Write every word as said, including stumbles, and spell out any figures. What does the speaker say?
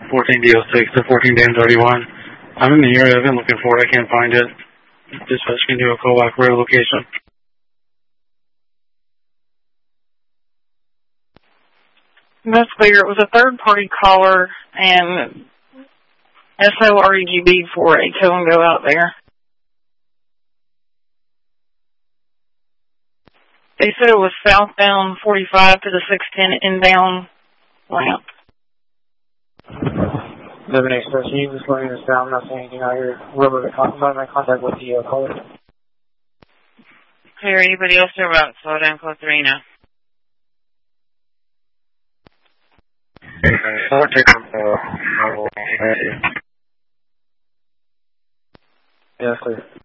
fourteen D oh six to fourteen D M thirty-one. I'm in the area. I've been looking for it. I can't find it. Dispatch can do a call back for a location. That's clear. It was a third-party caller, and S O R E G B for a tow and go out there. They said it was southbound forty-five to the six ten inbound ramp. Living Express, you just learning this down. I'm not saying anything out here. Whoever I'm not in contact with the uh, caller. Clear. Anybody else know about slow down code three now? I'll take them. Uh, Yeah, clear.